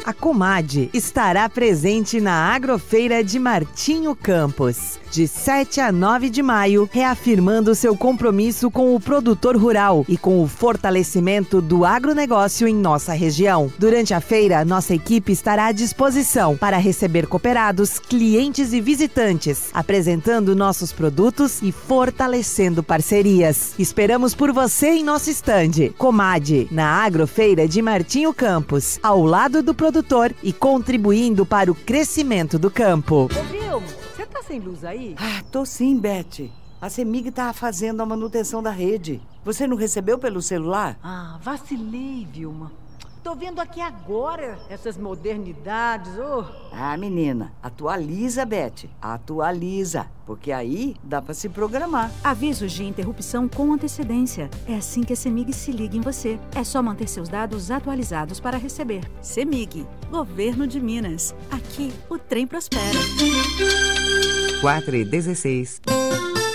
A Comad estará presente na Agrofeira de Martinho Campos, de 7 a 9 de maio, reafirmando seu compromisso com o produtor rural e com o fortalecimento do agronegócio em nossa região. Durante a feira, nossa equipe estará à disposição para receber cooperados, clientes e visitantes, apresentando nossos produtos e fortalecendo parcerias. Esperamos por você em nosso estande. Comad, na Agrofeira de Martinho Campos, ao lado do produtor e contribuindo para o crescimento do campo. Ô, Vilma, você tá sem luz aí? Ah, tô sim, Beth. A CEMIG tá fazendo a manutenção da rede. Você não recebeu pelo celular? Ah, vacilei, Vilma. Tô vendo aqui agora essas modernidades, Ah, menina, atualiza, Beth. Atualiza, porque aí dá pra se programar. Avisos de interrupção com antecedência. É assim que a CEMIG se liga em você. É só manter seus dados atualizados para receber. CEMIG, Governo de Minas. Aqui, o trem prospera. 4:16.